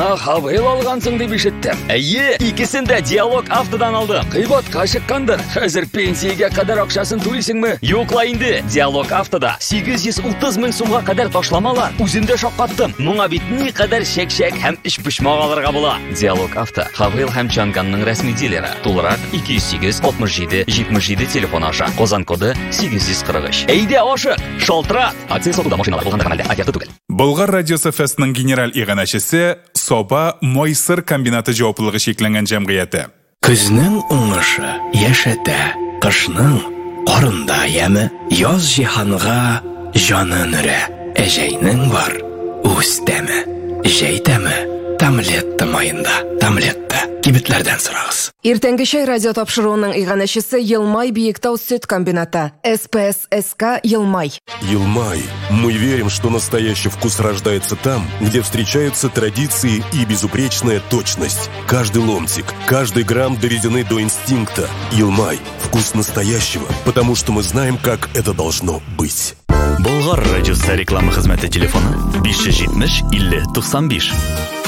Хавел алгансың дип ишеттем. Әйе, икесен дә Диалог автодан алдым. Кыйбатка чыккандыр. Хәзер пенсиягә кадәр акчасын түлисеңме? Юкла инде, Диалог автода 830 мең сумга кадәр ташламалар. Үземдә шаккаттым. Моңа бит ни кадәр чәк-чәк һәм эш пошмак алырга була. Диалог авто Хавел һәм Чанганның рәсми дилеры. Тулырак 208 67 77 телефон аша. Казан коды 843. Әйдә ашык, шалтыра. Акция сатуда машиналар булганда хәлдә оферта түгел. Болгар радиосы фестның генераль иганәчесе Соба Мойсыр комбинаты җаваплылыгы шекләнгән җәмгыяте. Көзнең уңышы яшәтә, кышның карында яме, яз җиһанга җанын өрә. Әҗәйнең бар үз тәме, җәй тәме Тамлетта майында, Тамлетта кибетләрдән сорагыз. Иртәнге чәй радио тапшыруының иганәчесе Елмай Биектау сөт комбинаты. СПССК Елмай. Елмай. Мы верим, что настоящий вкус рождается там, где встречаются традиции и безупречная точность. Каждый ломтик, каждый грамм доведены до инстинкта. Елмай. Вкус настоящего, потому что мы знаем, как это должно быть. Болгар радиосы реклама хезмәте телефоны 570 50 95.